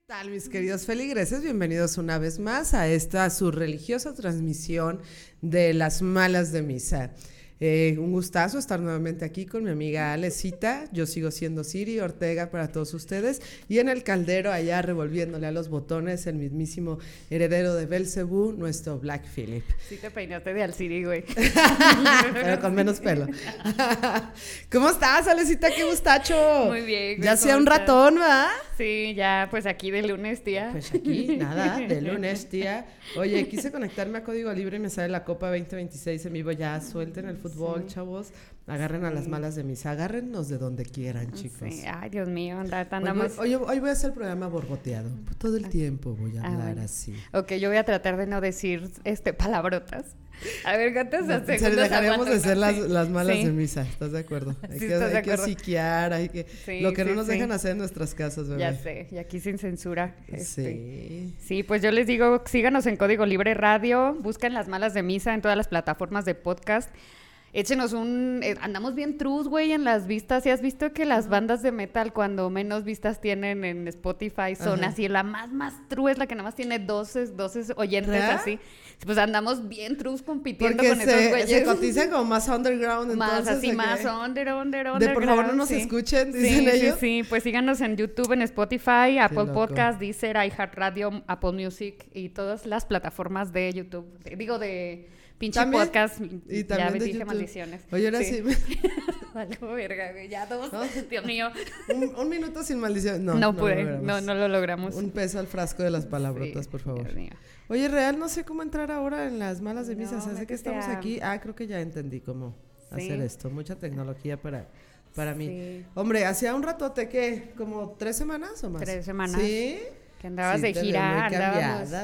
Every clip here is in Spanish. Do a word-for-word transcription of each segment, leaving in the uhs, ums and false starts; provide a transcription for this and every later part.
¿Qué tal, mis queridos feligreses? Bienvenidos una vez más a esta su religiosa transmisión de las malas de misa. Eh, un gustazo estar nuevamente aquí con mi amiga Alecita. Yo sigo siendo Siri Ortega para todos ustedes. Y en el caldero, allá revolviéndole a los botones, el mismísimo heredero de Belcebú, nuestro Black Phillip. Sí te peinaste de Alciri, güey. Pero con menos pelo. ¿Cómo estás, Alecita? ¡Qué gustacho! Muy bien. Güey, ya hacía un ratón, ¿verdad? Sí, ya pues aquí de lunes, tía. Pues aquí, nada, de lunes, tía. Oye, quise conectarme a Código Libre y me sale la Copa veinte veintiséis en vivo. Ya, suelten el fútbol, sí. Chavos. Agarren sí. a las malas de misa. Agárrennos de donde quieran, chicos. Sí. Ay, Dios mío, andamos... Hoy, hoy, hoy voy a hacer el programa borboteado. Todo el tiempo voy a hablar ah, bueno. así. Ok, yo voy a tratar de no decir este palabrotas. A ver, ¿cuántas no, se dejaremos de hacer las, las malas sí. de misa, ¿estás de acuerdo? Hay, sí, que, hay que psiquiar, hay que sí, lo que sí, no nos sí. dejan hacer en nuestras casas, bebé. Ya sé, y aquí sin censura. Este, sí. Sí, pues yo les digo, síganos en Código Libre Radio, busquen las malas de misa en todas las plataformas de podcast. Échenos un... Eh, andamos bien trus, güey, en las vistas. ¿Sí has visto que las bandas de metal, cuando menos vistas tienen en Spotify, son Ajá. así? La más, más true es la que nada más tiene doce, doce oyentes, ¿verdad? Así. Pues andamos bien trus compitiendo Porque con se, esos güeyes. se cotizan como más underground, más entonces. Así, más under, under, under. De por favor no nos sí. escuchen, dicen sí, ellos. Sí, sí, pues síganos en YouTube, en Spotify, Apple loco. Podcast, Deezer, iHeartRadio, Apple Music y todas las plataformas de YouTube. Digo, de... Pinche ¿También? podcast, y ya también me de dije YouTube. Maldiciones. Oye, ahora sí. sí. Vale, verga, güey, ya dos, ¿no? Dios mío. Un, un minuto sin maldición. No, no, no pude, no, no lo logramos. Un peso al frasco de las palabrotas, sí, por favor. Dios mío. Oye, real, no sé cómo entrar ahora en las malas de misa. No, sé que estamos sea... aquí. Ah, creo que ya entendí cómo sí. hacer esto. Mucha tecnología para, para sí. mí. Hombre, hacía un ratote, ¿qué? ¿Como tres semanas o más? Tres semanas. ¿Sí? Que andabas sí, de gira, andabas. cambiada,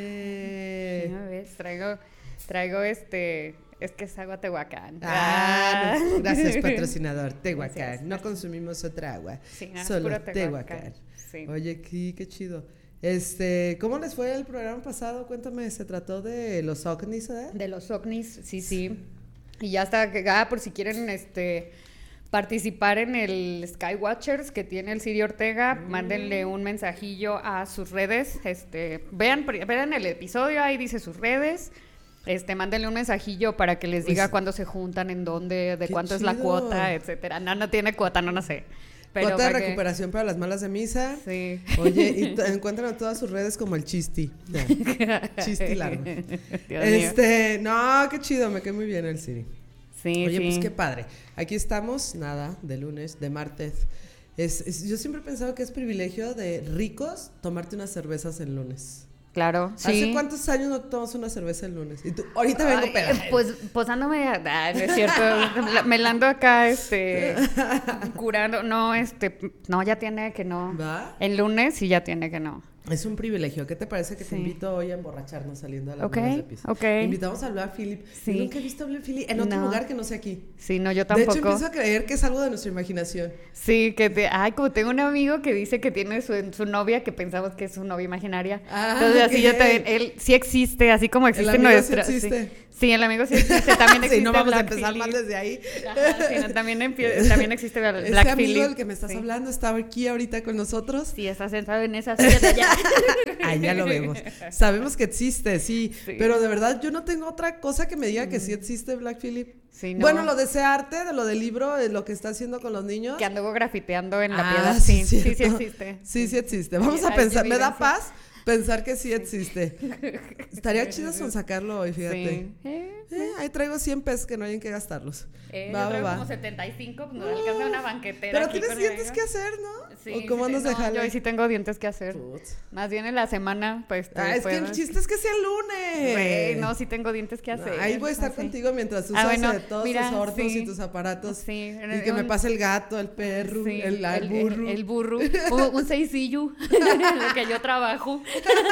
bebé. Sí, ves, traigo... Traigo este, es que es agua Tehuacán. Ah, ah. Gracias, patrocinador, Tehuacán. Gracias, no consumimos otra agua, sí, no, solo Tehuacán. Tehuacán. Sí. Oye, qué, qué chido. Este, ¿cómo les fue el programa pasado? Cuéntame, ¿se trató de los ovnis, eh? De los ovnis, sí, sí. Y ya está, ah, por si quieren, este... participar en el Skywatchers que tiene el Siri Ortega, mm. mándenle un mensajillo a sus redes, este, vean, vean el episodio, ahí dice sus redes, este, mándenle un mensajillo para que les diga pues, cuándo se juntan, en dónde, de cuánto chido. Es la cuota, etcétera. No, no tiene cuota, no, no sé. Pero cuota de recuperación que... para las malas de misa. Sí. Oye, y t- encuentran en todas sus redes como el Chisti. No, Chisti largo. Dios este, mío. No, qué chido, me quedé muy bien el Siri. Sí, Oye, sí. pues qué padre. Aquí estamos, nada, de lunes, de martes. Es, es, yo siempre he pensado que es privilegio de ricos tomarte unas cervezas el lunes. Claro, ¿Hace sí. cuántos años no tomas una cerveza el lunes? Y tú, ahorita vengo Ay, peda. Pues posándome, ah, no es cierto, me la ando acá, este, curando. No, este, no, ya tiene que no. ¿Va? El lunes sí ya tiene que no. Es un privilegio. ¿Qué te parece que sí. te invito hoy a emborracharnos saliendo a las okay, de piso? Ok, invitamos a Black Phillip. Sí. Nunca he visto a Black Phillip en otro no. lugar que no sea aquí. Sí, no, yo tampoco. De hecho, empiezo a creer que es algo de nuestra imaginación. Sí, que te, ay, como tengo un amigo que dice que tiene su, su novia, que pensamos que es su novia imaginaria. Ah, entonces, así okay. yo también, él sí existe, así como existe el nuestra. Sí existe. Sí. Sí, el amigo sí existe, también existe. Sí, no vamos Black a empezar Phillip. mal desde ahí. Ajá, sí, no, también, empie- también existe Black Phillip. Ese amigo del que me estás sí. hablando está aquí ahorita con nosotros. Sí, está sentado en esa silla de allá. Ah, ya lo vemos. Sabemos que existe, sí, sí. Pero de verdad yo no tengo otra cosa que me diga que sí existe Black Phillip. Sí, no. Bueno, lo de ese arte, de lo del libro, de lo que está haciendo con los niños. Que anduvo grafiteando en la ah, piedra. Sí, sí, sí, sí existe. Sí, sí existe. Vamos a pensar, me da paz pensar que sí existe. Estaría chido son sacarlo hoy, fíjate. Sí. Eh, eh, ahí traigo cien pesos que no hay en qué gastarlos. Eh, va, yo traigo va. como setenta y cinco, no uh, alcanza una banquetera. Pero aquí tienes dientes ella. que hacer, ¿no? Sí, ¿O cómo sí, andas no, de jale? Yo hoy sí tengo dientes que hacer. Putz. Más bien en la semana, pues. Ah, es que el chiste es que sea el lunes. Güey, no, sí tengo dientes que hacer. No, ahí voy a estar ah, contigo sí. mientras usas ah, bueno, todos mira, tus ortos sí. y tus aparatos. Sí. Y que un, me pase el gato, el perro, sí, el, el, el burro. El, el burro. un, un seisillo, lo que yo trabajo.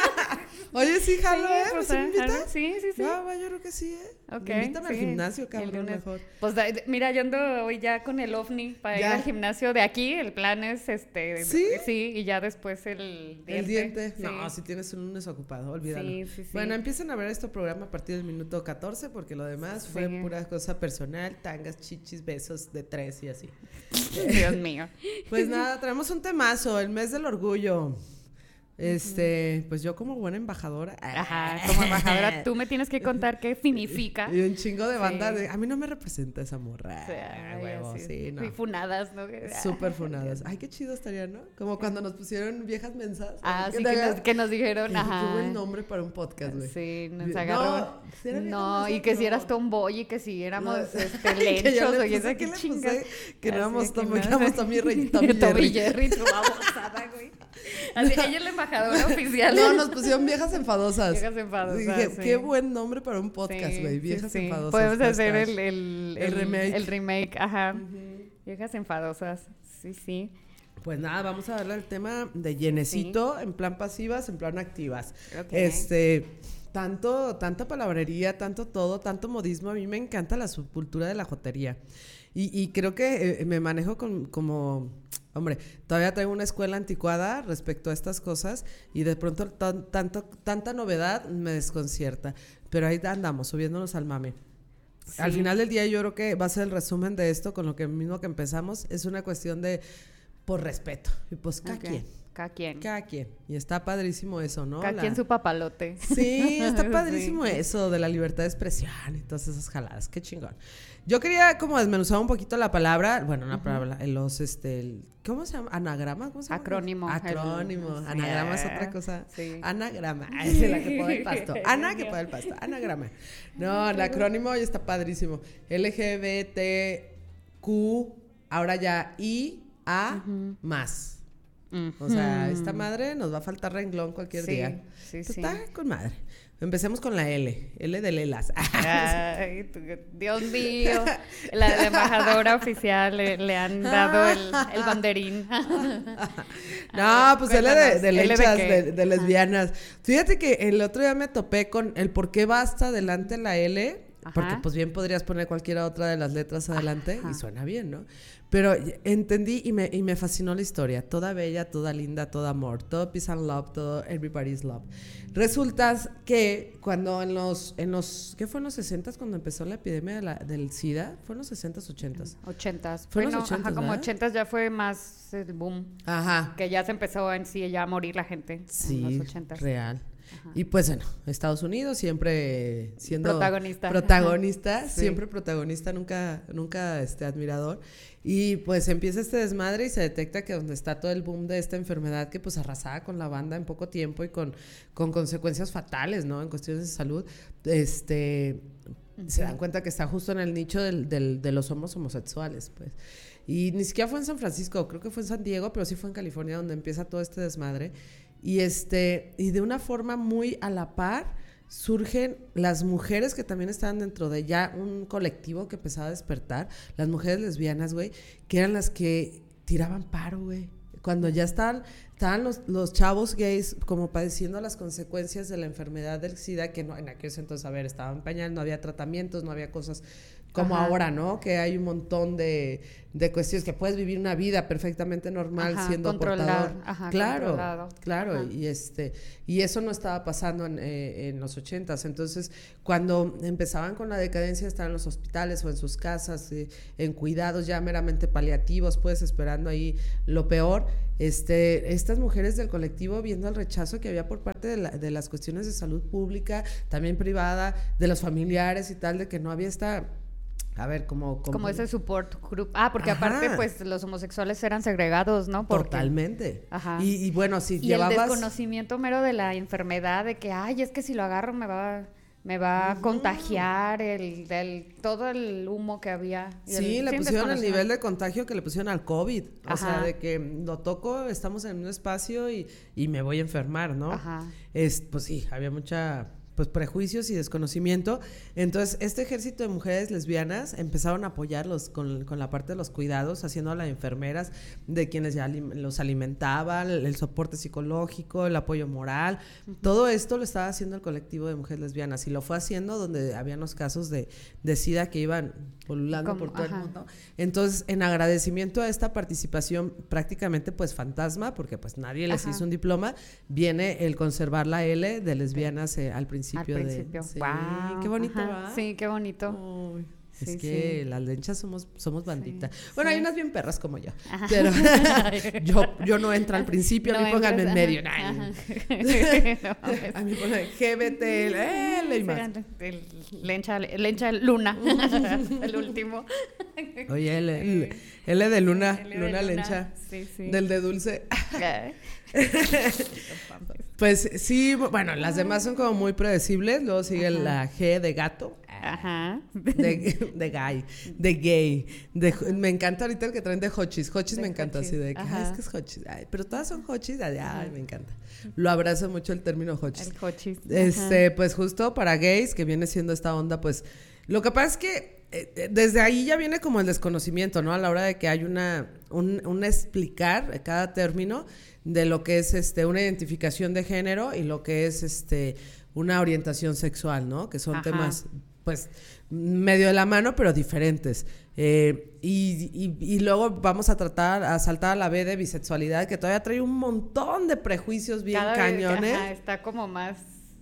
Oye, sí, jalo, sí, ¿eh? Pues, ¿Me ¿sí invitas? Sí, sí, sí. Va, va, yo creo que sí, ¿eh? Okay, invítame sí. al gimnasio, cabrón, mejor. Pues mira, yo ando hoy ya con el ovni para ya. ir al gimnasio de aquí. El plan es este. ¿Sí? Sí, y ya después el diente. El diente. Sí. No, si tienes un lunes ocupado, olvídalo. Sí, sí, sí. Bueno, empiecen a ver este programa a partir del minuto catorce, porque lo demás sí. fue pura cosa personal, tangas, chichis, besos de tres y así. Dios mío. Pues nada, traemos un temazo, el mes del orgullo. Este, pues yo como buena embajadora. Ajá, como embajadora, tú me tienes que contar qué significa. Y un chingo de banda, Sí. de, a mí no me representa esa morra. Sí, ay, huevo, así, sí, no. y funadas, ¿no? Súper funadas. Ay, qué chido estaría, ¿no? Como cuando nos pusieron viejas mensas. Ah, ¿Qué sí, te que hagas? nos, que nos dijeron, Qué- ajá. Qué buen nombre para un podcast, güey. Sí, nos Bien- agarró. No, ¿sí era viejas No, y mensas? que si No. eras tomboy y que si éramos No. este, Que yo lenchos le o puse, esa ¿qué que le chingas. puse? Que no Así éramos que Tommy, no, que éramos Tommy Rey- Tommy Tommy Jerry. Jerry, tu babosada, güey. Así, ella es la embajadora oficial. No, nos pusieron viejas enfadosas. Viejas enfadosas, Dije, sí. qué buen nombre para un podcast, Sí, güey. sí, Viejas sí. enfadosas. Podemos hacer hashtag. el, el, El remake. El remake, ajá. Viejas enfadosas, sí, sí. Pues nada, vamos a darle el tema de llenecito, en plan pasivas, en plan activas. Ok. Este, tanto, tanta palabrería, tanto todo, tanto modismo. A mí me encanta la subcultura de la jotería. Y, y creo que eh, me manejo con, como, hombre, todavía tengo una escuela anticuada respecto a estas cosas y de pronto tan- tanto, tanta novedad me desconcierta. Pero ahí andamos, subiéndonos al mame. Sí. Al final del día yo creo que va a ser el resumen de esto con lo que mismo que empezamos. Es una cuestión de, por respeto. Y pues cada Ok. quien, Cada quien. cada quien. Y está padrísimo eso, ¿no? Cada La- quien su papalote. Sí, está padrísimo Sí. eso de la libertad de expresión y todas esas jaladas. Qué chingón. Yo quería como desmenuzar un poquito la palabra, bueno, una palabra, los, este, el- ¿cómo se llama? ¿Anagrama? ¿Cómo se llama? Acrónimo. Acrónimo. El- Anagrama es sí. otra cosa. Sí. Anagrama. Es la que pone el pasto. Ana que pone el pasto. Anagrama. No, el acrónimo ya está padrísimo. L G B T Q, ahora ya I, A, más. O sea, esta madre nos va a faltar renglón cualquier Sí, día. sí, Pues sí. Está con madre. Empecemos con la L. L de Lelas. Ay, tú- Dios mío. La, la embajadora oficial le, le han dado el, el banderín. No, pues L de, Cuéntanos, de ¿L de lechas, qué? de, de lesbianas. Fíjate que el otro día me topé con el por qué va hasta adelante la L, Ajá. porque pues bien podrías poner cualquiera otra de las letras adelante Ajá. y suena bien, ¿no? Pero entendí y me, y me fascinó la historia. Toda bella, toda linda, todo amor, todo peace and love, todo everybody's love. Resulta que cuando en los, en los, ¿qué fue en los sesentas cuando empezó la epidemia de la- del SIDA? ¿Fue en los sesentas, ochentas? Ochentas. Fue en los Bueno, ochentas, ajá, como ¿verdad? ochentas ya fue más el boom. Ajá. Que ya se empezó en sí ya a morir la gente. En Sí, los ochentas. real. Y pues bueno, Estados Unidos siempre siendo Protagonista. protagonista, Sí. siempre protagonista, nunca, nunca este admirador. Y pues empieza este desmadre y se detecta que donde está todo el boom de esta enfermedad que pues arrasaba con la banda en poco tiempo y con, con consecuencias fatales, ¿no? En cuestiones de salud, este se dan cuenta que está justo en el nicho del, del, de los homos homosexuales, pues. Y ni siquiera fue en San Francisco, creo que fue en San Diego, pero sí fue en California donde empieza todo este desmadre. Y este, y de una forma muy a la par surgen las mujeres que también estaban dentro de ya un colectivo que empezaba a despertar, las mujeres lesbianas, güey, que eran las que tiraban paro, güey. Cuando ya estaban, estaban los, los chavos gays como padeciendo las consecuencias de la enfermedad del SIDA, que no, en aquellos entonces, a ver, estaban en pañal, no había tratamientos, no había cosas como Ajá. ahora, ¿no? Que hay un montón de, de cuestiones que puedes vivir una vida perfectamente normal Ajá, siendo controlar, portador. ajá, claro, controlado. claro, Ajá. y este y eso no estaba pasando en, eh, en los ochentas. Entonces, cuando empezaban con la decadencia, estaban en los hospitales o en sus casas, eh, en cuidados ya meramente paliativos, pues esperando ahí lo peor. Este, estas mujeres del colectivo viendo el rechazo que había por parte de, la, de las cuestiones de salud pública, también privada, de los familiares y tal, de que no había esta a ver, como... Como ese support group. Ah, porque Ajá. aparte, pues, los homosexuales eran segregados, ¿no? Porque, Totalmente. Ajá. Y, y bueno, si y llevabas... el desconocimiento mero de la enfermedad, de que, ay, es que si lo agarro me va, me va a contagiar el, del, todo el humo que había. Y Sí, el, le sí, pusieron el desconocimiento. nivel de contagio que le pusieron al COVID. O Ajá. sea, de que lo toco, estamos en un espacio y, y me voy a enfermar, ¿no? Ajá. Es, pues sí, había mucha... pues prejuicios y desconocimiento. Entonces, este ejército de mujeres lesbianas empezaron a apoyarlos con, con la parte de los cuidados, haciendo a las enfermeras, de quienes ya alim- los alimentaban, el, el soporte psicológico, el apoyo moral. Uh-huh. Todo esto lo estaba haciendo el colectivo de mujeres lesbianas y lo fue haciendo donde habían los casos de, de SIDA que iban pululando por todo ajá. el mundo. Entonces, en agradecimiento a esta participación prácticamente pues fantasma, porque pues nadie les ajá. hizo un diploma, viene el conservar la L de lesbianas eh, al principio. Al principio. De, sí, wow. qué bonito, Ajá. ¿va? Sí, qué bonito. Uy. Es sí, que sí. las lenchas somos, somos bandita. Sí, bueno, sí. hay unas bien perras como yo. Ajá. Pero yo, yo no entro al principio, No a mí pónganme en entras, medio. ajá, Ay. ajá. No mames. A mí ponen G B T L y más. El lencha, lencha luna, el último. Oye, L, L, L de luna, L de luna luna, lencha. sí, sí. Del de dulce. Ay. Pues sí, bueno, las demás son como muy predecibles. Luego sigue Ajá. la G de gato. Ajá. De, de gay, de gay. De, me encanta ahorita el que traen de hochis. Hochis De me encanta hochis, así de que, ajá. ay, es que es hochis. Ay, pero todas son hochis. Ay, Ajá. ay, me encanta. Lo abrazo mucho el término hochis. El hochis. Este, Ajá. pues justo para gays, que viene siendo esta onda, pues lo que pasa es que eh, desde ahí ya viene como el desconocimiento, ¿no? A la hora de que hay una, un, un explicar cada término de lo que es este, una identificación de género y lo que es este, una orientación sexual, ¿no? Que son Ajá. temas, pues, medio de la mano, pero diferentes. Eh, y, y, y luego vamos a tratar, a saltar a la B de bisexualidad, que todavía trae un montón de prejuicios bien Cada vez, cañones. ajá, está como más.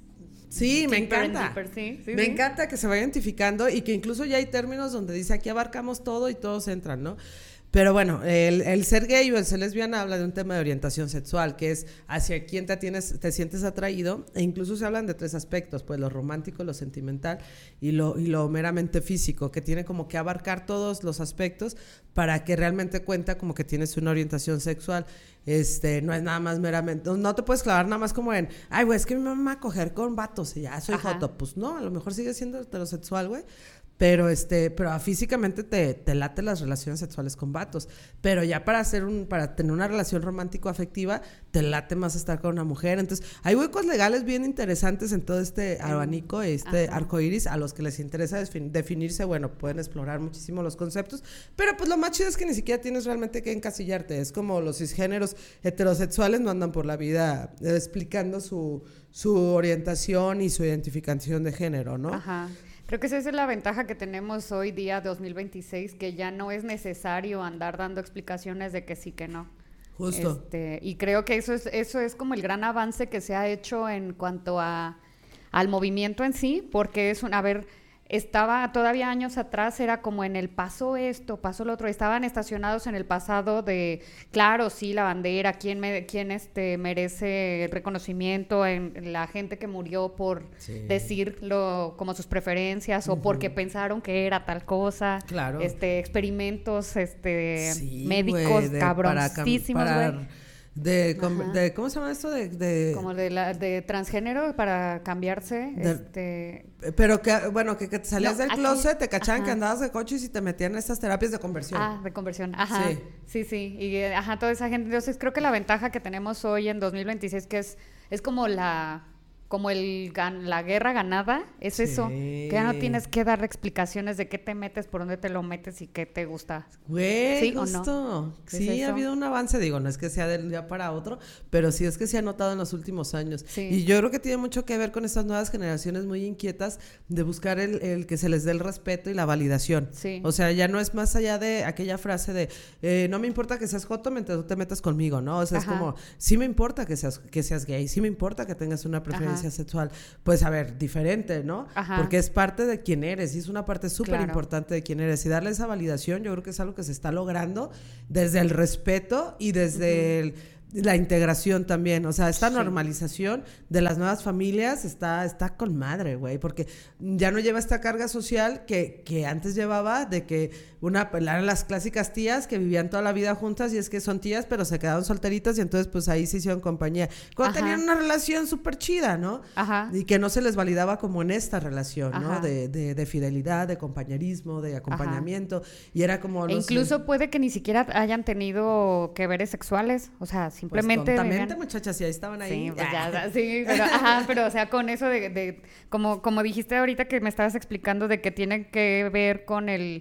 Sí, me deeper and encanta. deeper, sí, sí, me sí. encanta que se vaya identificando y que incluso ya hay términos donde dice aquí abarcamos todo y todos entran, ¿no? Pero bueno, el, el ser gay o el ser lesbiana habla de un tema de orientación sexual, que es hacia quién te, tienes, te sientes atraído, e incluso se hablan de tres aspectos, pues lo romántico, lo sentimental y lo, y lo meramente físico, que tiene como que abarcar todos los aspectos para que realmente cuenta como que tienes una orientación sexual. Este, no es nada más meramente, no te puedes clavar nada más como en, ay, güey, es que mi mamá va a coger con vatos y ya soy Ajá. joto. Pues no, a lo mejor sigue siendo heterosexual, güey. Pero este, pero ah, físicamente te, te late las relaciones sexuales con vatos. Pero ya para hacer un, para tener una relación romántico afectiva, te late más estar con una mujer. Entonces, hay huecos legales bien interesantes en todo este abanico, este Ajá. arcoíris, a los que les interesa defin- definirse, bueno, pueden explorar muchísimo los conceptos. Pero pues lo más chido es que ni siquiera tienes realmente que encasillarte. Es como los cisgéneros heterosexuales no andan por la vida eh, explicando su, su orientación y su identificación de género, ¿no? Ajá. Creo que esa es la ventaja que tenemos hoy día, dos mil veintiséis, que ya no es necesario andar dando explicaciones de que sí, que no. Justo. Este, y creo que eso es, eso es como el gran avance que se ha hecho en cuanto a, al movimiento en sí, porque es un, a ver, estaba todavía años atrás, era como en el pasó esto, pasó lo otro, estaban estacionados en el pasado de, claro, sí, la bandera, quién, me, quién este, merece reconocimiento, en, en la gente que murió por Sí. decirlo como sus preferencias, o porque pensaron que era tal cosa, Claro. este, experimentos este, Sí, médicos güey, de- para cam- cabroncísimos, para- güey. De, com- Ajá. de- ¿cómo se llama esto? De, de- Como de, la, de transgénero para cambiarse, De- este... pero que, bueno, que, que te salías No, del aquí- closet, te cachaban ajá. que andabas de coches y te metían en estas terapias de conversión. Ah, de conversión, ajá, Sí. sí, sí, y eh, ajá, toda esa gente, entonces creo que la ventaja que tenemos hoy en dos mil veintiséis que es, es como la, como el, gan- la guerra ganada, es Sí. eso, que ya no tienes que dar explicaciones de qué te metes, por dónde te lo metes y qué te gusta. Güey, ¿Sí o no? justo. ¿Es Sí, ha eso? habido un avance, digo, no es que sea de un día para otro, pero sí es que se ha notado en los últimos años. Sí. Y yo creo que tiene mucho que ver con estas nuevas generaciones muy inquietas de buscar el, el que se les dé el respeto y la validación. Sí. O sea, ya no es más allá de aquella frase de eh, no me importa que seas joto mientras tú te metas conmigo, ¿no? O sea, Ajá. es como, sí me importa que seas, que seas gay, sí me importa que tengas una preferencia Ajá. sexual. Pues a ver, diferente, ¿no? Ajá. Porque es parte de quién eres y es una parte súper Claro. importante de quién eres. Y darle esa validación, yo creo que es algo que se está logrando desde el respeto y desde el- la integración también. O sea, esta Sí. normalización de las nuevas familias está, está con madre, güey, porque ya no lleva esta carga social que, que antes llevaba de que una, eran las clásicas tías que vivían toda la vida juntas y es que son tías, pero se quedaron solteritas y entonces pues ahí se hicieron compañía. Cuando Ajá. tenían una relación súper chida, ¿no? Ajá. Y que no se les validaba como en esta relación, ¿no? Ajá. De, de, de fidelidad, de compañerismo, de acompañamiento. Y era como... E los- incluso puede que ni siquiera hayan tenido que veres sexuales, o sea, pues, simplemente... tontamente, vivían- muchachas, y ahí estaban ahí. Sí, pues ya, sí, pero, ajá, pero o sea, con eso de, de como, como dijiste ahorita que me estabas explicando de que tiene que ver con el,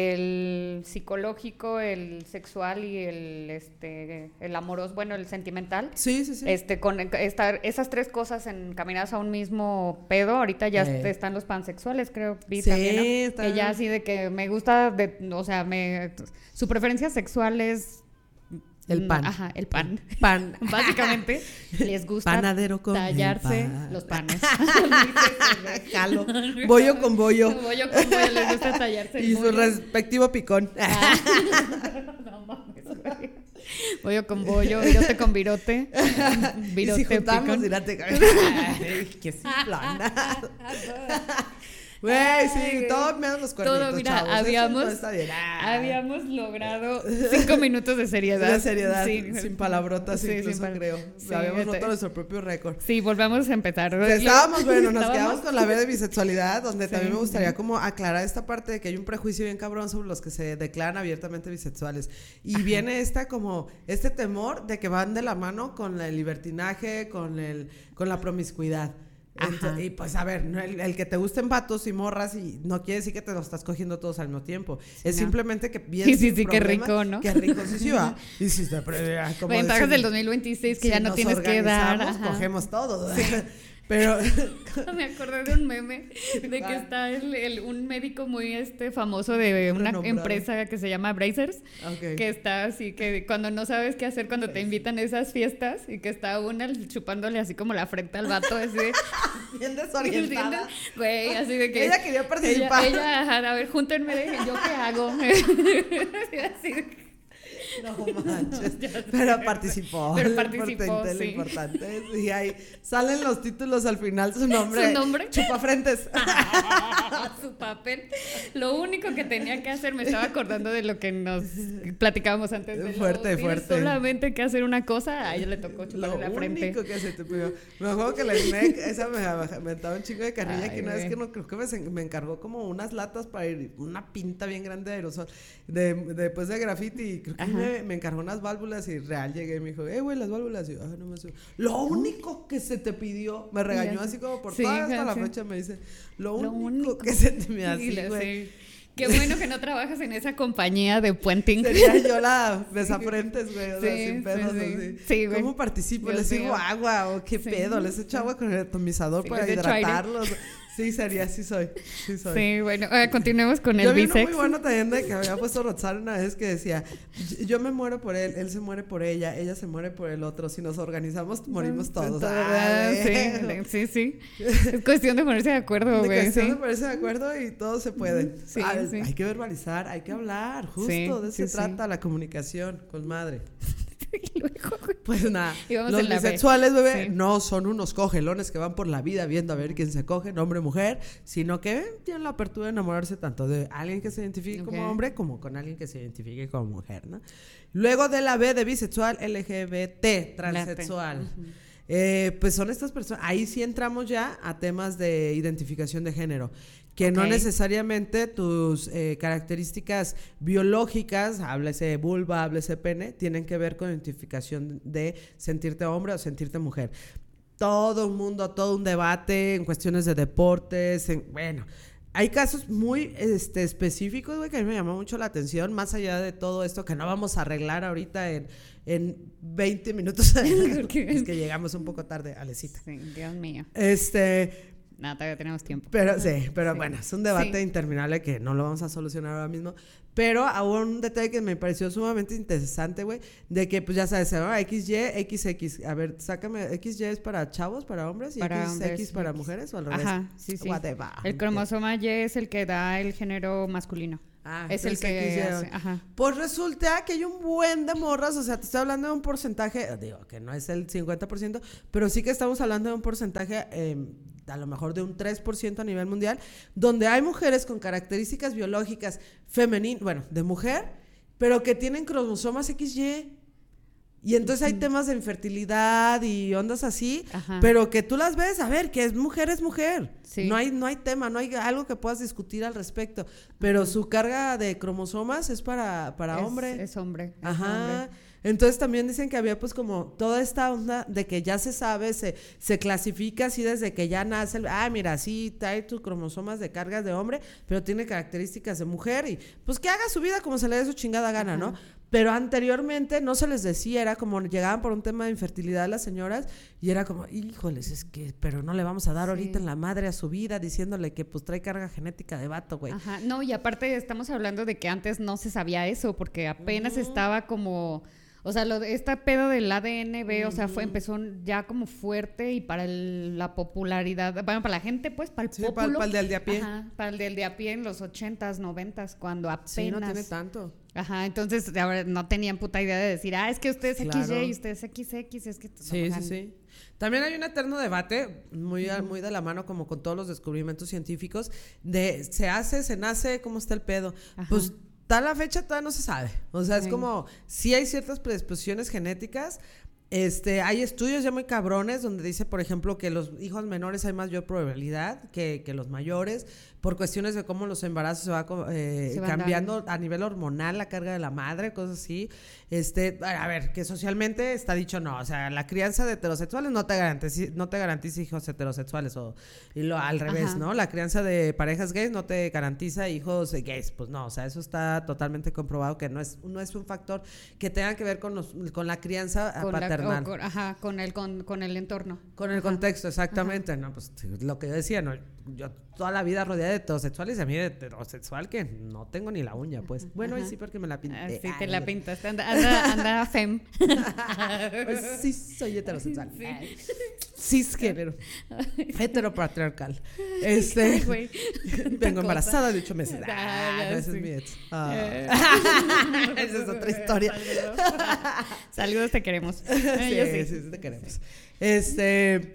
el psicológico, el sexual y el, este, el amoroso, bueno, el sentimental. Sí, sí, sí. Este, con estar, esas tres cosas encaminadas a un mismo pedo, ahorita ya Eh. est- están los pansexuales, creo, vi Sí, también, ¿no? está- Que ya así de que me gusta, de, o sea, me, su preferencia sexual es El pan. Ajá, el pan. Pan. Básicamente, les gusta Panadero con tallarse pan. los panes. Jalo. Bollo con bollo. Bollo con bollo, les gusta tallarse el Y su bollo. respectivo picón. Ah. No mames, güey. Bollo con bollo, virote con virote. Virote Y si juntamos, picón. dirate, ay, qué simplona. Güey, sí, Ay, todo menos los cuernitos, todo, mira, chavos. Eso habíamos, no está bien. Ah. habíamos logrado cinco minutos de seriedad. De seriedad, Sí. sin palabrotas, Sí, incluso sin pal- creo. Sí, habíamos roto este- nuestro propio récord. Sí, volvamos a empezar. Estábamos, bueno, nos Estábamos- quedamos con la B de bisexualidad, donde Sí, también me gustaría sí. como aclarar esta parte de que hay un prejuicio bien cabrón sobre los que se declaran abiertamente bisexuales. Y Ajá. viene esta como, este temor de que van de la mano con el libertinaje, con el, con la promiscuidad. Ajá. Ento- y pues a ver, no, el, el que te gusten vatos y morras y no quiere decir que te los estás cogiendo todos al mismo tiempo. Es no. simplemente que bien Sí, sí, sin sí, qué problema, rico, ¿no? Qué rico, sí, sí, va. Y si te pre- como Ventajas decir, del dos mil veintiséis que si ya no nos tienes que dar. organizamos, Ajá. cogemos todo. Pero Me acordé de un meme de que ¿Cuál? está el, el- un médico muy este famoso de una Renombrado. empresa que se llama Brazers, Ok. que está así, que cuando no sabes qué hacer cuando te invitan a esas fiestas y que está una chupándole así como la frente al vato, así de... bien desorientada. Güey, así de que... Ella quería participar. Ella, ella, ajá, a ver, júntenme, de, ¿yo qué hago? Así de... No manches. Ya sé. Pero participó. Pero Lo participó, importante, lo sí. importante. Y ahí salen los títulos al final, su nombre. ¿Su nombre? Chupafrentes. Su papel. Lo único que tenía que hacer, me estaba acordando de lo que nos platicábamos antes de Fuerte, lo, tienes fuerte. solamente que hacer una cosa, a ella le tocó Lo chuparle la frente. único que se te pidió. Me acuerdo que la I N E C, esa me aventaba un chingo de carrilla, Ay, que una vez güey. que no, creo que me, me encargó como unas latas para ir, una pinta bien grande de aerosol, de, después de graffiti, y creo que Ajá. me, me encargó unas válvulas y real llegué y me dijo, eh, güey, las válvulas, y yo, ah, no me sé. Lo único que se te pidió, me regañó Ya. así como por Sí, toda hasta la sí. fecha, me dice, lo, Lo único, único. que se te me Sí, así, la güey. sé. Qué bueno que no trabajas en esa compañía de puenting. Sería yo la besafrentes, güey, o sea, Sí, sin pedos sí, sí. así. Sí, güey. ¿Cómo participo? Dios ¿Les sirvo mío. agua o qué Sí. pedo? ¿Les echo agua con el atomizador Sí, para les echo aire. hidratarlos? Sí, sería, sí soy, sí soy. Sí, bueno, eh, continuemos con Yo el vi uno bisex. muy bueno también de que había puesto Roxana una vez que decía, yo- yo me muero por él, él se muere por ella, ella se muere por el otro, si nos organizamos morimos todos. Todo, Ah, ¿verdad? güey. Sí, sí, sí. Es cuestión de ponerse de acuerdo, De güey. cuestión Sí. de ponerse de acuerdo y todo se puede. Sí, Ah, sí. Hay que verbalizar, hay que hablar, justo Sí, de eso sí, se sí. trata la comunicación con madre. Y luego, güey. Pues nada, Íbamos los en la B. bisexuales, bebé, Sí. no son unos cogelones que van por la vida viendo a ver quién se coge, hombre o mujer, sino que tienen la apertura de enamorarse tanto de alguien que se identifique Ok. como hombre como con alguien que se identifique como mujer, ¿no? Luego de la B de bisexual, L G B T, transexual. Ujú. Eh, pues son estas personas, ahí sí entramos ya a temas de identificación de género, que no Ok. necesariamente tus eh, características biológicas, háblese vulva, háblese pene, tienen que ver con identificación de sentirte hombre o sentirte mujer. Todo un mundo, todo un debate en cuestiones de deportes, en, bueno... Hay casos muy este, específicos, güey, que a mí me llamó mucho la atención, más allá de todo esto que no vamos a arreglar ahorita en, en veinte minutos. Es que llegamos un poco tarde, Alecita. Sí, Dios mío. Este, No, todavía tenemos tiempo. pero sí, pero Sí. bueno, es un debate Sí. interminable que no lo vamos a solucionar ahora mismo. Pero hubo un detalle que me pareció sumamente interesante, güey, de que, pues ya sabes, ¿no? X Y, X X. A ver, sácame, X Y es para chavos, para hombres, y Para X X hombres, para X. mujeres, o al revés. Ajá, sí, sí. Whatever. El cromosoma Y es el que da el género masculino. Ah, Es el entonces que X Y. hace, ajá. Pues resulta que hay un buen de morras, o sea, te estoy hablando de un porcentaje, digo, que no es el cincuenta por ciento, pero sí que estamos hablando de un porcentaje, eh, a lo mejor de un tres por ciento a nivel mundial, donde hay mujeres con características biológicas femeninas, bueno, de mujer, pero que tienen cromosomas X Y. Y entonces hay temas de infertilidad y ondas así, Ajá. pero que tú las ves, a ver, que es mujer, es mujer. Sí. No hay, no hay tema, no hay algo que puedas discutir al respecto. Pero su carga de cromosomas es para, para es, hombre. Es hombre. es Ajá. hombre. Entonces también dicen que había pues como toda esta onda de que ya se sabe, se, se clasifica así desde que ya nace. El, ah, mira, sí trae tus cromosomas de cargas de hombre, pero tiene características de mujer y pues que haga su vida como se le dé su chingada gana, Ajá. ¿no? Pero anteriormente no se les decía, era como llegaban por un tema de infertilidad las señoras y era como, híjoles, es que, pero no le vamos a dar Sí. ahorita en la madre a su vida diciéndole que pues trae carga genética de vato, güey. Ajá. No, y aparte estamos hablando de que antes no se sabía eso, porque apenas Ujú. estaba como... O sea, lo de este pedo del A D N B, uh-huh. o sea, fue, empezó ya como fuerte y para el, la popularidad, bueno, para la gente, pues, para el sí, populo. Para, para el del de a pie. Ajá, para el del de a pie en los ochentas, noventas, cuando apenas. Sí, no tiene tanto. Ajá, entonces ahora no tenían puta idea de decir, ah, es que usted es claro. equis ye y usted es equis equis, es que... Sí, sí, sí. También hay un eterno debate, muy, uh-huh. muy de la mano como con todos los descubrimientos científicos, de se hace, se nace, ¿cómo está el pedo? Ajá. Pues tal la fecha todavía no se sabe. O sea, es sí. como, sí hay ciertas predisposiciones genéticas. Este, hay estudios ya muy cabrones donde dice, por ejemplo, que los hijos menores hay mayor probabilidad que, que los mayores, por cuestiones de cómo los embarazos se va eh, se cambiando dando. a nivel hormonal, la carga de la madre, cosas así. Este, a ver, que socialmente está dicho no, o sea, la crianza de heterosexuales no te garantiza, no te garantiza hijos heterosexuales, o y lo, al revés, Ajá. ¿no? La crianza de parejas gays no te garantiza hijos gays, pues no, o sea, eso está totalmente comprobado que no es, no es un factor que tenga que ver con, los, con la crianza con paternal. La, con, ajá, con el, con, con el entorno. Con el ajá. contexto, exactamente, ajá. no, pues lo que yo decía, no, yo toda la vida rodeada de heterosexuales y a mí de heterosexual que no tengo ni la uña, pues. Bueno, y sí porque me la pinté. Ah, sí, te la pintaste, anda, anda, anda fem. Pues sí, soy heterosexual. Sí. Cisgénero. Heteropatriarcal. Este, Ay, vengo embarazada de ocho meses. Ah, no, ese sí. es mi ex. Ah. Esa es otra historia. Saludos, Saludos te queremos. Sí, sí, sí, sí te queremos. Este,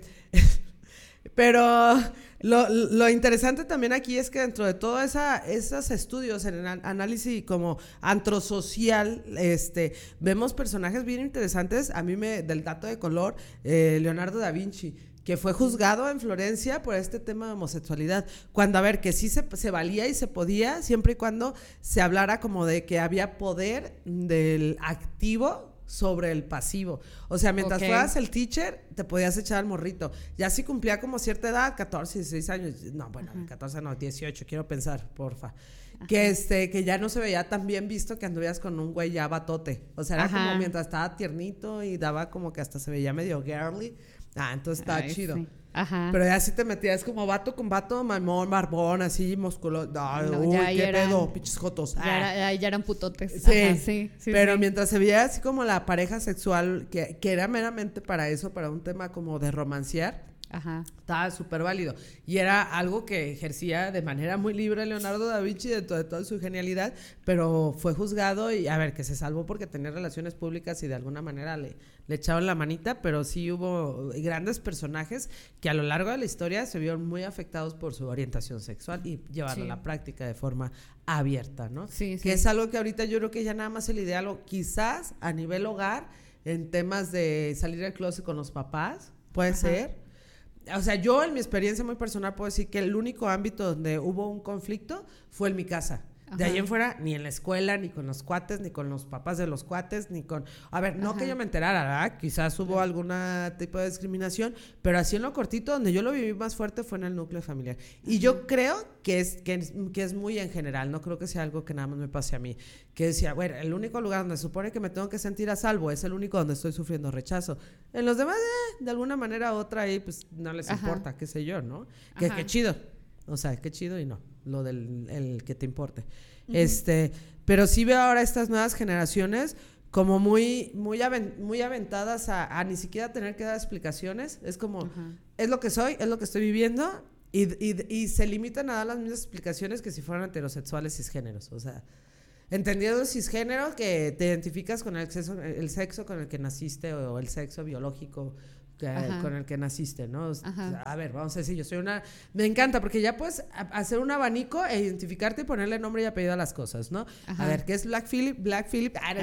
pero... Lo, lo interesante también aquí es que dentro de todos esa, esos estudios en el análisis como antrosocial, este, vemos personajes bien interesantes. A mí me, del dato de color, eh, Leonardo da Vinci, que fue juzgado en Florencia por este tema de homosexualidad, cuando a ver, que sí se, se valía y se podía, siempre y cuando se hablara como de que había poder del activo sobre el pasivo, o sea, mientras okay. fueras el teacher, te podías echar al morrito, ya si cumplía como cierta edad, catorce, dieciséis años, no, bueno, uh-huh. catorce no, dieciocho, quiero pensar, porfa, uh-huh. que este, que ya no se veía tan bien visto que anduvieras con un güey ya batote, o sea, era uh-huh. como mientras estaba tiernito y daba como que hasta se veía medio girly, ah, entonces estaba Ay, chido. Sí. Ajá. Pero ya si te metías como vato con vato, mamón, barbón, así, músculo. No, no, uy, ya, qué ya pedo, eran, pinches jotos. Ya, ah. era, ya, ya eran putotes. Sí, Ajá, sí, sí pero sí. mientras se veía así como la pareja sexual, que, que era meramente para eso, para un tema como de romancear, Ajá. estaba súper válido. Y era algo que ejercía de manera muy libre Leonardo da Vinci dentro de toda su genialidad, pero fue juzgado y, a ver, que se salvó porque tenía relaciones públicas y de alguna manera le, le echaban la manita, pero sí hubo grandes personajes que a lo largo de la historia se vieron muy afectados por su orientación sexual y llevarlo sí. a la práctica de forma abierta, ¿no? Sí, sí. Que es algo que ahorita yo creo que ya nada más el ideal, quizás a nivel hogar, en temas de salir del closet con los papás, puede Ajá. ser. O sea, yo en mi experiencia muy personal puedo decir que el único ámbito donde hubo un conflicto fue en mi casa. Ajá. De ahí en fuera, ni en la escuela, ni con los cuates, ni con los papás de los cuates, ni con... A ver, no Ajá. que yo me enterara, ¿verdad? Quizás hubo algún tipo de discriminación, pero así en lo cortito, donde yo lo viví más fuerte fue en el núcleo familiar. Y Ajá. yo creo que es, que, es, que es muy en general, no creo que sea algo que nada más me pase a mí. Que decía, bueno, el único lugar donde se supone que me tengo que sentir a salvo es el único donde estoy sufriendo rechazo. En los demás, eh, de alguna manera u otra ahí, pues no les Ajá. importa, qué sé yo, ¿no? Que, que chido. O sea, qué chido y no, lo del el que te importe. Uh-huh. Este, pero sí veo ahora estas nuevas generaciones como muy, muy, avent, muy aventadas a, a ni siquiera tener que dar explicaciones. Es como, uh-huh. es lo que soy, es lo que estoy viviendo y, y, y se limitan a dar las mismas explicaciones que si fueran heterosexuales cisgéneros. O sea, entendiendo cisgénero que te identificas con el sexo, el sexo con el que naciste o el sexo biológico que, con el que naciste, ¿no? Ajá. A ver, vamos a decir, yo soy una... Me encanta porque ya puedes hacer un abanico e identificarte y ponerle nombre y apellido a las cosas, ¿no? Ajá. A ver, ¿qué es Black Phillip? Black Phillip... Ah,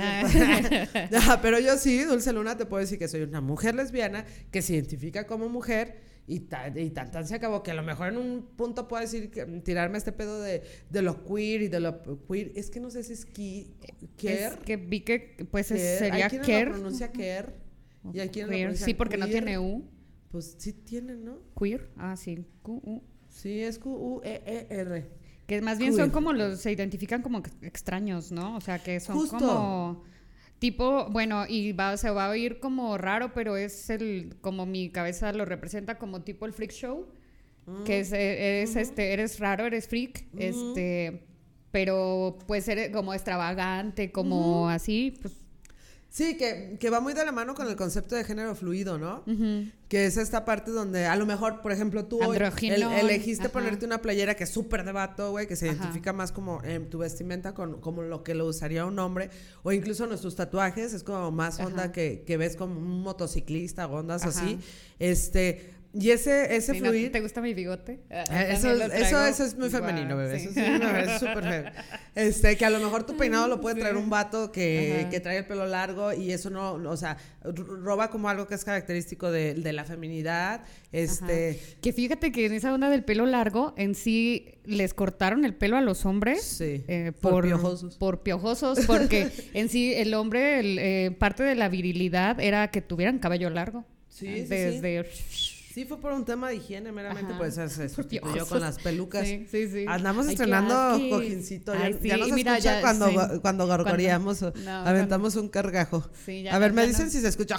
no, no, pero yo sí, Dulce Luna, te puedo decir que soy una mujer lesbiana que se identifica como mujer y tan, y tan, tan se acabó que a lo mejor en un punto puedo decir que, tirarme este pedo de, de lo queer y de lo queer. Es que no sé si es ki, queer. Es que vi que pues queer. sería hay quien queer. Lo pronuncia queer. Y aquí queer. Sí, porque queer. No tiene U. Pues sí tiene, ¿no? Queer. Ah, sí. Q U. Sí, es Q U E E R. Que más bien queer. Son como los... Se identifican como extraños, ¿no? O sea, que son Justo. Como... Tipo, bueno, y va, se va a oír como raro, pero es el... Como mi cabeza lo representa como tipo el freak show. Mm. Que es, eres, uh-huh. este, eres raro, eres freak. Uh-huh. Este... Pero pues eres como extravagante, como uh-huh. así, pues... Sí, que, que va muy de la mano con el concepto de género fluido, ¿no? Uh-huh. Que es esta parte donde a lo mejor, por ejemplo, tú hoy el, elegiste Ajá. ponerte una playera que es súper de vato, güey, que se Ajá. identifica más como en eh, tu vestimenta con como lo que lo usaría un hombre, o incluso nuestros tatuajes, es como más onda Ajá. que, que ves como un motociclista o ondas Ajá. así. Este... Y ese, ese sí, fluir... ¿no? ¿Te gusta mi bigote? Eso, eso, eso es muy femenino, bebé. Sí. Eso sí, no, es súper feo. Este, que a lo mejor tu peinado lo puede traer sí. un vato que, que trae el pelo largo y eso no, o sea, roba como algo que es característico de, de la feminidad. Este... Ajá. Que fíjate que en esa onda del pelo largo, en sí les cortaron el pelo a los hombres. Sí, eh, por, por piojosos. Por piojosos, porque en sí el hombre, el, eh, parte de la virilidad era que tuvieran cabello largo. Sí, Desde... sí, sí. Sí, fue por un tema de higiene, meramente, Ajá. pues se sustituyó con las pelucas. Sí, sí, sí. Andamos Ay, estrenando cojincito. Ya, Ay, sí. ya nos Mira, escucha ya, cuando, sí. cuando gorgoreamos cuando, o no, aventamos cuando... un cargajo. Sí, ya, A ver, me dicen no. si se escucha.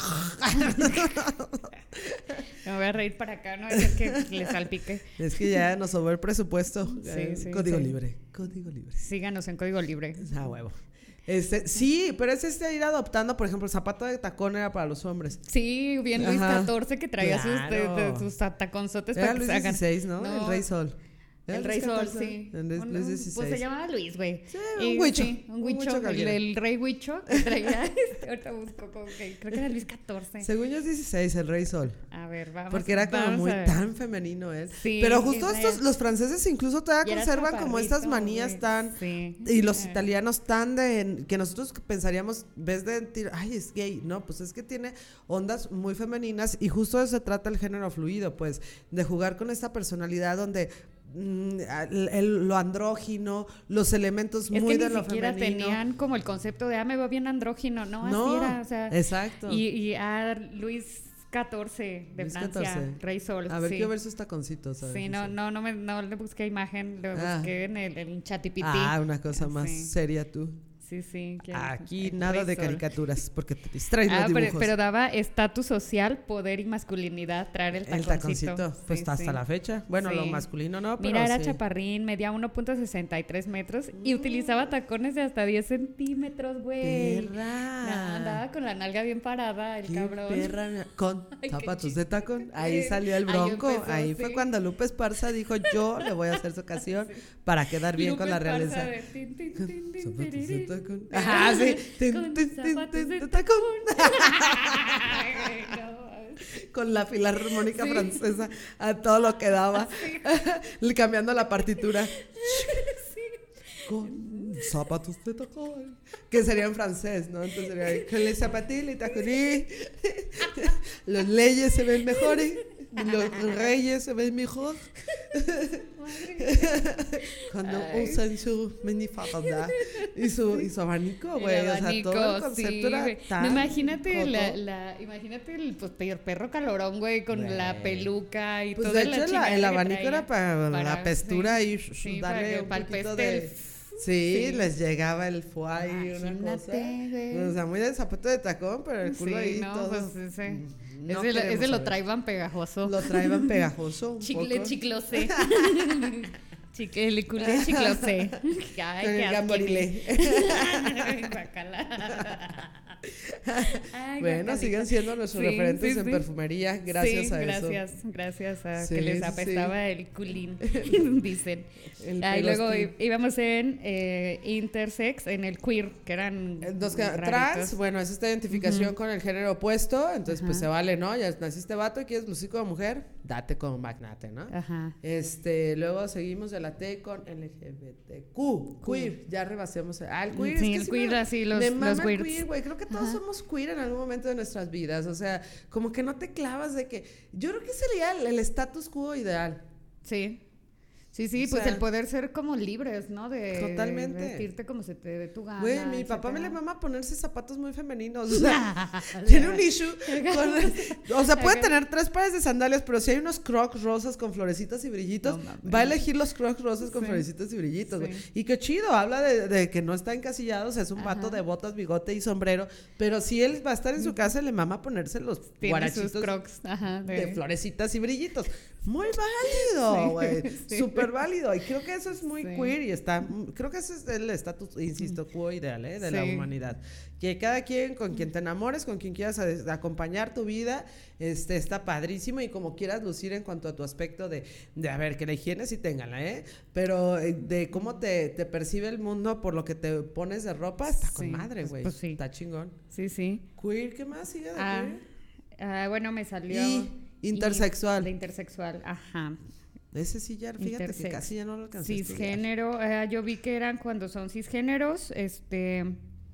Me voy a reír para acá, no es que le salpique. Es que ya nos sobró el presupuesto. Sí, sí, Código sí. libre, código libre. Síganos en Código Libre. Ah, huevo. Este, sí, pero es este ir adoptando, por ejemplo, el zapato de tacón era para los hombres. Sí, bien Luis catorce que traía claro. sus, de, de, sus taconzotes para Luis que se dieciséis, ¿no? ¿no? El Rey Sol. El Rey Sol, sí. El Luis dieciséis. Pues se llamaba Luis, güey. Sí, un huicho. Sí, un huicho. El, el Rey Huicho que traía. este, ahorita busco, okay, creo que era Luis catorce. Según yo es dieciséis, el Rey Sol. A ver, vamos. Porque era como muy tan femenino él. Sí. Pero justo estos, los franceses incluso todavía conservan como estas manías tan. Sí. Y los italianos tan de. Que nosotros pensaríamos, ves de. Ay, es gay. No, pues es que tiene ondas muy femeninas. Y justo de eso se trata el género fluido, pues. De jugar con esta personalidad donde. El, el, lo andrógino, los elementos es muy que de ni lo siquiera femenino. Tenían como el concepto de ah, me veo bien andrógino, no, no así era, o sea, exacto. Y, y a Luis catorce de Luis Francia, catorce. Rey Sol. A ver, sí. quiero ver sus taconcitos. Sí, no, no, no, me, no le busqué imagen, lo ah. busqué en el, el ChatGPT. Ah, una cosa más sí. seria tú. Sí, sí. Aquí nada de caricaturas, porque te distraes ah, los dibujos. Pero, pero daba estatus social, poder y masculinidad, traer el taconcito. El taconcito, pues sí, hasta sí. la fecha. Bueno, sí. lo masculino no, pero Mira, era sí. chaparrín, medía uno punto sesenta y tres metros y utilizaba tacones de hasta diez centímetros, güey. Perra. No, andaba con la nalga bien parada, el qué cabrón. Perra, con Ay, zapatos de tacón. Ahí salió el bronco. Ahí, empezó, Ahí sí. fue cuando Lupe Esparza dijo, yo le voy a hacer su ocasión sí. para quedar bien Lupe con la realeza. De tin, tin, tin, tin, zapatos de tacón. Ajá, sí. Tin, tin, tin, tin, de tacón. Con la filarmónica sí. francesa a todo lo que daba. Sí. Cambiando la partitura. Sí. Con zapatos de tacón. Que sería en francés, ¿no? Entonces sería con les zapatillas y taconí. Los leyes se ven mejores. Los reyes se ven mejor. Cuando Ay. usan su minifalda y su, y su abanico, güey. O sea, todo el concepto sí, era tan imagínate la, la, imagínate el pues, perro calorón, güey, con wey. la peluca y pues toda de hecho, la el abanico era para, para la pestura sí, y sí, darle para un que, poquito de... Sí, sí, les llegaba el foie y una cosa. Güey. O sea, muy de zapato de tacón, pero el culo sí, ahí no, todo. Pues ese, no ese, ese lo traían pegajoso. Lo traían pegajoso. Un Chicle poco. chiclose. Chicle, el culé chiclose. Ay, con el gamborilé. Ay, bueno, siguen siendo nuestros sí, referentes sí, en sí. perfumería gracias sí, a gracias, eso. Gracias a sí, que les apestaba sí. el culín, dicen. El ah, y luego íbamos en eh, intersex, en el queer, que eran Dos que, trans, bueno, es esta identificación uh-huh. con el género opuesto, entonces uh-huh. pues se vale, ¿no? Ya naciste vato y quieres lucir como mujer, date como magnate, ¿no? Ajá. Este, luego seguimos de la T con L G B T Q, queer, ya rebasemos. Ah, el queer. Sí, es que el queer, me, así, los, me los mama weirds. Queer, güey, creo que todos Ajá. somos queer en algún momento de nuestras vidas, o sea, como que no te clavas de que, yo creo que sería el, el status quo ideal. Sí. Sí, sí, o pues sea, el poder ser como libres, ¿no? De, totalmente. De vestirte como se te dé tu gana. Güey, mi etcétera. Papá me le mama ponerse zapatos muy femeninos. O sea, tiene un issue con, o sea, puede tener tres pares de sandalias, pero si hay unos crocs rosas con florecitas y brillitos, no, va a elegir los crocs rosas con sí. florecitas y brillitos, güey. Sí. Y qué chido, habla de, de que no está encasillado, o sea, es un Ajá. vato de botas, bigote y sombrero, pero si él va a estar en su casa, le mama ponerse los tiene guarachitos sus crocs. Ajá, de... de florecitas y brillitos. Muy válido, güey. Sí. Súper súper válido. Y creo que eso es muy Sí. queer y está, creo que ese es el estatus, insisto, quo ideal, ¿eh? De la Sí. humanidad. Que cada quien, con quien te enamores, con quien quieras a- acompañar tu vida, este, está padrísimo y como quieras lucir en cuanto a tu aspecto de, de a ver, que la higiene sí téngala, ¿eh? Pero eh, de cómo te, te percibe el mundo por lo que te pones de ropa, está con Sí, madre, pues- güey. pues sí. Está chingón. Sí, sí. Queer, ¿qué más sigue de Ah, queer? ah, bueno, me salió... Y intersexual. De intersexual, ajá. Ese sí ya, fíjate que Intersex. casi ya no lo alcancé a estudiar. Cisgénero, eh, yo vi que eran cuando son cisgéneros, este,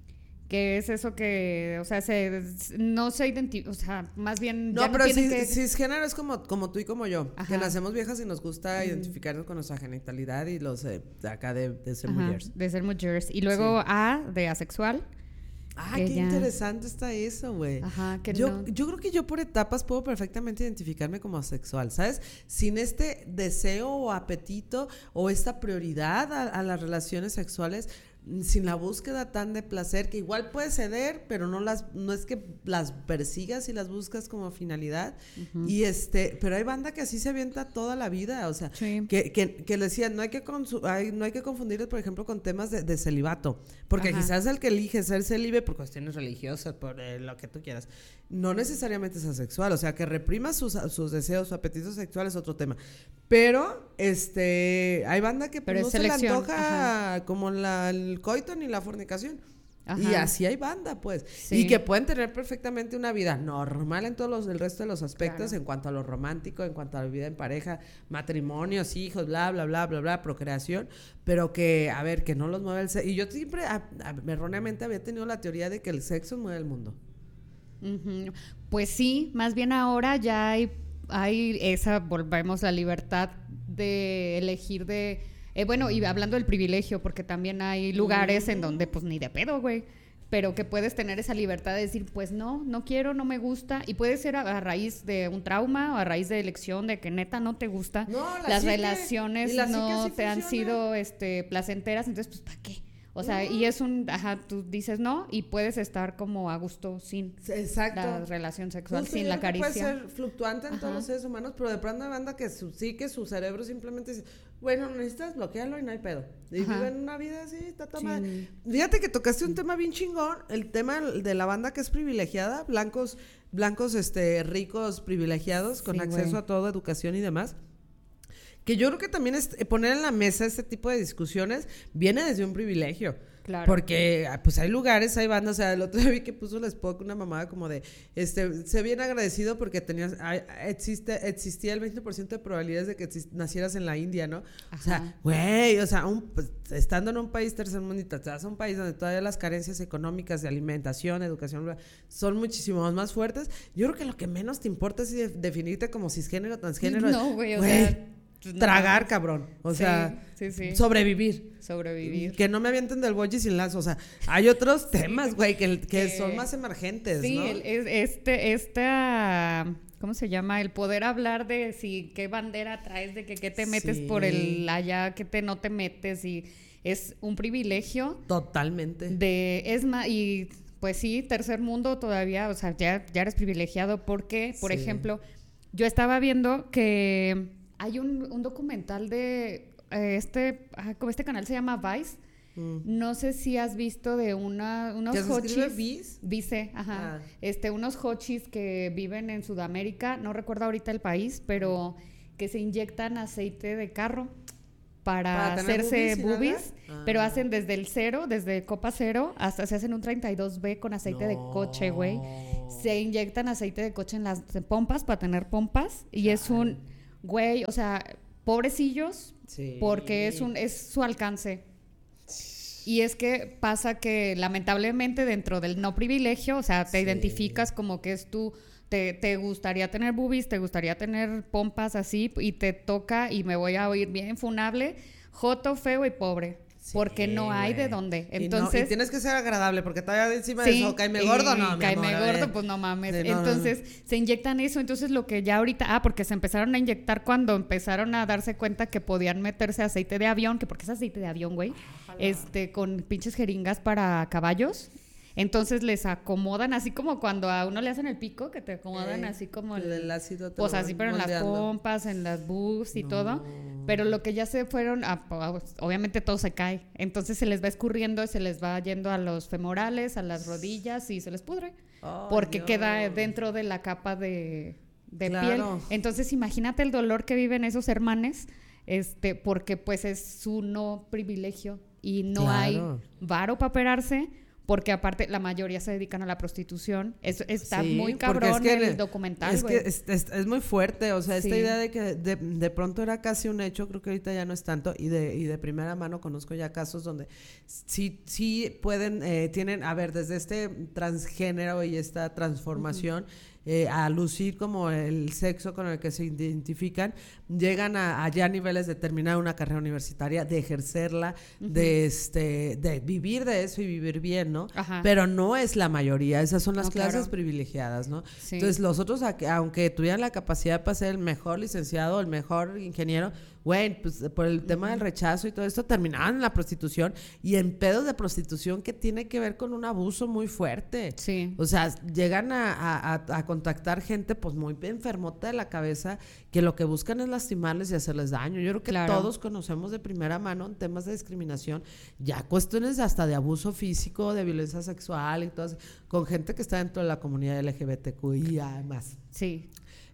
que es eso que, o sea, se, no se identifica, o sea, más bien No, ya pero no tienen cis- que... cisgénero es como, como tú y como yo, Ajá. que nacemos viejas y nos gusta Mm. identificarnos con nuestra genitalidad y los eh, de acá de, de ser Ajá, mujeres. de ser mujeres. Y luego A, de asexual. Ah, que qué ya- interesante está eso, güey. Ajá, que Yo, no... yo creo que yo por etapas puedo perfectamente identificarme como asexual, ¿sabes? Sin este deseo o apetito o esta prioridad a, a las relaciones sexuales, mm, sin la búsqueda tan de placer, que igual puedes ceder, pero no las, no es que las persigas y las buscas como finalidad. Ujú. Y este, pero hay banda que así se avienta toda la vida, o sea, Sí. que, que, que le decían, no hay que consu- hay- no hay que confundir, por ejemplo, con temas de, de celibato, porque Ajá. quizás el que elige ser célibe por cuestiones religiosas, por eh, lo que tú quieras, no necesariamente es asexual, o sea, que reprima sus, sus deseos, sus apetitos sexuales es otro tema, pero este, hay banda que pues, Pero no es se le selección, antoja como la, el coito ni la fornicación. Y Ajá. así hay banda, pues. Sí. Y que pueden tener perfectamente una vida normal en todos los, el resto de los aspectos, Claro. en cuanto a lo romántico, en cuanto a la vida en pareja, matrimonios, hijos, bla, bla, bla, bla, bla, procreación, pero que, a ver, que no los mueve el sexo. Y yo siempre, a- a- erróneamente, había tenido la teoría de que el sexo mueve el mundo. Ujú. Pues sí, más bien ahora ya hay, hay esa, volvemos a la libertad de elegir de... eh, bueno, y hablando del privilegio, porque también hay lugares en donde pues ni de pedo, güey, pero que puedes tener esa libertad de decir, pues no, no quiero, no me gusta, y puede ser a, a raíz de un trauma o a raíz de elección de que neta no te gusta, No, la las psique- relaciones y la psique no así te han funciona. sido este, placenteras, entonces pues ¿para qué? O sea, No. y es un, ajá, tú dices no y puedes estar como a gusto sin Exacto. la relación sexual, Justo, sin yo la creo que caricia. puede ser fluctuante en Ajá. todos los seres humanos, pero de pronto hay banda que su, sí que su cerebro simplemente dice, bueno, necesitas bloquearlo y no hay pedo. Y Ajá. viven una vida así, está tomada. Sí. Fíjate que tocaste un tema bien chingón, el tema de la banda que es privilegiada, blancos, blancos, este, ricos, privilegiados, con Sí, acceso güey. a toda educación y demás. Que yo creo que también es, eh, poner en la mesa este tipo de discusiones viene desde un privilegio. Claro. Porque ah, pues hay lugares, hay bandas, o sea, el otro día vi que puso la Spock una mamada como de, este, sé bien agradecido porque tenías, hay- existe, existía el veinte por ciento de probabilidades de que exist- nacieras en la India, ¿no? O sea, Ajá. güey, o sea, un, pues, estando en un país tercermundista, te vas a un país donde todavía las carencias económicas de alimentación, educación, bla, son muchísimo más fuertes. Yo creo que lo que menos te importa es de- definirte como cisgénero, transgénero. No, güey, o Güey, sea, pues, no tragar, mames. cabrón. O Sí, sea, sí, sí. sobrevivir. Sobrevivir. Que no me avienten del bollo sin lazo. O sea, hay otros temas, güey, que, que que- son más emergentes, Sí, ¿no? el- es- este, esta, ¿cómo se llama? El poder hablar de si qué bandera traes, de que qué te metes Sí. por el allá, que te no te metes, y es un privilegio Totalmente. de, es más, y pues sí, tercer mundo todavía, o sea, ya, ya eres privilegiado porque, por Sí. ejemplo, yo estaba viendo que hay un, un documental de eh, este, ah, como este canal se llama Vice. Mm. No sé si has visto de una, unos ¿Que se escribe hochis. bis? Vice, ajá. Ah. Este, unos hochis que viven en Sudamérica, no recuerdo ahorita el país, pero que se inyectan aceite de carro para, ¿Para tener hacerse boobies y boobies, nalgas? pero Ah. hacen desde el cero, desde copa cero, hasta se hacen un treinta y dos B con aceite de No. coche, güey. Se inyectan aceite de coche en las pompas para tener pompas y es un, güey, o sea, pobrecillos, Sí. porque es un es su alcance. Y es que pasa que lamentablemente dentro del no privilegio, o sea, te Sí. identificas como que es tú, te, te gustaría tener boobies, te gustaría tener pompas así, y te toca, y me voy a oír bien funable, joto, feo y pobre. Sí, porque no hay de güey. dónde. Y no- Entonces, y, tienes que ser agradable, porque todavía encima de sí, eso, caime y gordo, no, mi caime amor, a gordo, ver. pues no mames. Sí, no, no, no. Entonces, se inyectan eso. Entonces, lo que ya ahorita... Ah, porque se empezaron a inyectar cuando empezaron a darse cuenta que podían meterse aceite de avión, que porque es aceite de avión, güey, este, con pinches jeringas para caballos. Entonces, les acomodan, así como cuando a uno le hacen el pico, que te acomodan Eh, así como... el, El, el ácido te pues lo así, van pero en las moldeando. pompas, en las boobs y todo. Pero lo que ya se fueron, a, a, obviamente todo se cae. Entonces se les va escurriendo, se les va yendo a los femorales, a las rodillas y se les pudre. Oh, porque Dios. Queda dentro de la capa de, de claro. piel. Entonces imagínate el dolor que viven esos hermanos, este, porque pues es su no privilegio y no claro. hay varo para operarse. Porque aparte la mayoría se dedican a la prostitución. Es, está sí, muy cabrón es que el, el documental, Es güey. que es, es, es muy fuerte, o sea, esta sí. idea de que de, de pronto era casi un hecho, creo que ahorita ya no es tanto, y de, y de primera mano conozco ya casos donde sí, sí pueden, eh, tienen, a ver, desde este transgénero y esta transformación, uh-huh. Eh, a lucir como el sexo con el que se identifican, llegan a, a ya niveles de terminar una carrera universitaria, de ejercerla, uh-huh. de este, de vivir de eso y vivir bien, ¿no? Ajá. Pero no es la mayoría, esas son las no, clases claro. privilegiadas, ¿no? Sí. Entonces los otros, aunque tuvieran la capacidad para ser el mejor licenciado, el mejor ingeniero, güey, pues por el tema uh-huh. del rechazo y todo esto, terminaban en la prostitución y en pedos de prostitución que tiene que ver con un abuso muy fuerte. Sí. O sea, llegan a, a, a contactar gente pues muy enfermota de la cabeza que lo que buscan es lastimarles y hacerles daño. Yo creo que claro. todos conocemos de primera mano en temas de discriminación, ya cuestiones hasta de abuso físico, de violencia sexual y todo eso, con gente que está dentro de la comunidad L G B T Q I además. Sí.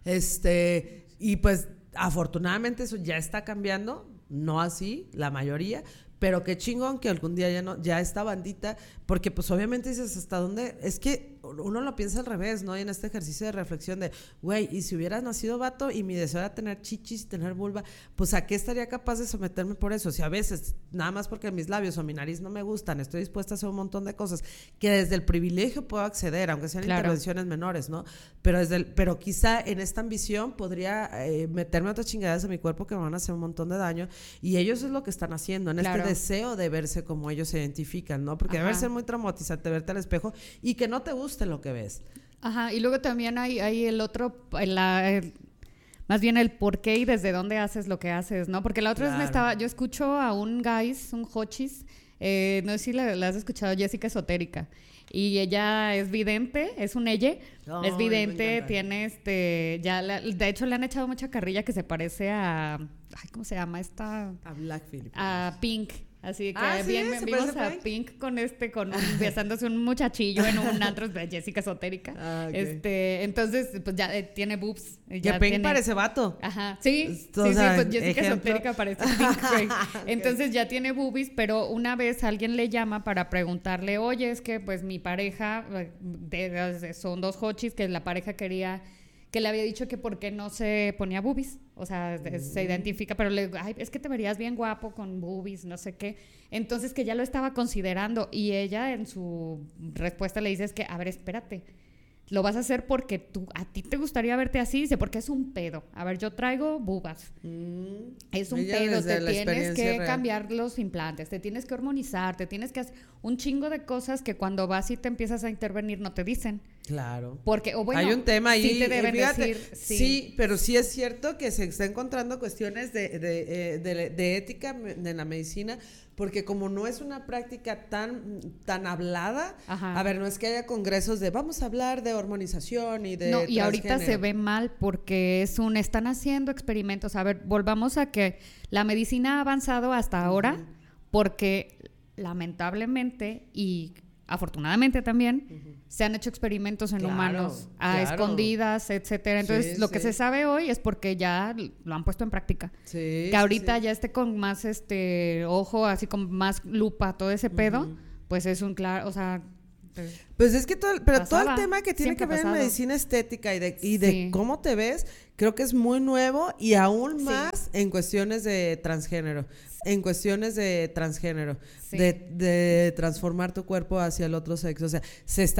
Este, y pues afortunadamente eso ya está cambiando, no así, la mayoría, pero qué chingón que algún día ya no, ya esta bandita, porque pues obviamente dices hasta dónde, es que uno lo piensa al revés, ¿no? Y en este ejercicio de reflexión de, güey, y si hubieras nacido vato y mi deseo era tener chichis y tener vulva, pues ¿a qué estaría capaz de someterme por eso? Si a veces, nada más porque mis labios o mi nariz no me gustan, estoy dispuesta a hacer un montón de cosas que desde el privilegio puedo acceder, aunque sean claro. intervenciones menores, ¿no? Pero desde el, pero quizá en esta ambición podría eh, meterme otras chingadas en mi cuerpo que me van a hacer un montón de daño, y ellos es lo que están haciendo, en claro. este deseo de verse como ellos se identifican, ¿no? Porque Ajá. debe ser muy traumatizante verte al espejo y que no te guste lo que ves. Ajá, y luego también hay, hay el otro, la, el, más bien el por qué y desde dónde haces lo que haces, ¿no? Porque la otra claro. vez me estaba, yo escucho a un guys, un hochis, eh, no sé si la, la has escuchado, Jessica Esotérica, y ella es vidente, es un ella, oh, es vidente, tiene este, ya, la, de hecho le han echado mucha carrilla que se parece a, ay, ¿cómo se llama esta? A Black Phillip. A Pink. Así que ah, bien, ¿sí? vimos a Pink? Pink con este, con un, besándose un muchachillo en un antro de Jessica Esotérica. Ah, okay. Este, entonces, pues ya eh, tiene boobs. Que ya Pink tiene... parece vato. Ajá, sí, Esto, sí, o sea, sí, pues Jessica ejemplo. Esotérica parece Pink, güey. Entonces ya tiene boobies, pero una vez alguien le llama para preguntarle, oye, es que pues mi pareja, de, de, son dos hochis que la pareja quería... que le había dicho que por qué no se ponía boobies, o sea, mm. se identifica, pero le ay, es que te verías bien guapo con boobies, no sé qué, entonces que ya lo estaba considerando, y ella en su respuesta le dice es que, a ver, espérate, lo vas a hacer porque tú, a ti te gustaría verte así, dice, porque es un pedo, a ver, yo traigo bubas, mm. es un ella pedo, te tienes que real. cambiar los implantes, te tienes que hormonizar, te tienes que hacer un chingo de cosas que cuando vas y te empiezas a intervenir no te dicen. Claro. Porque, o bueno, hay un tema ahí. Sí te deben fíjate, decir. Sí. sí, pero sí es cierto que se está encontrando cuestiones de, de, de, de ética de la medicina, porque como no es una práctica tan, tan hablada, Ajá. a ver, no es que haya congresos de vamos a hablar de hormonización y de No, y ahorita se ve mal porque es un, están haciendo experimentos. A ver, volvamos a que la medicina ha avanzado hasta uh-huh. ahora porque lamentablemente y afortunadamente también uh-huh. se han hecho experimentos en claro, humanos a claro. escondidas, etcétera. Entonces, sí, lo sí. que se sabe hoy es porque ya lo han puesto en práctica. Sí, que ahorita sí. ya esté con más este ojo, así con más lupa, todo ese pedo, uh-huh. pues es un claro, o sea, pues, pues es que todo, pero pasaba, todo el tema que tiene que ver pasado. en medicina estética y de, y de sí. cómo te ves, creo que es muy nuevo y aún más sí. en cuestiones de transgénero. En cuestiones de transgénero, sí. de, de transformar tu cuerpo hacia el otro sexo. O sea, se está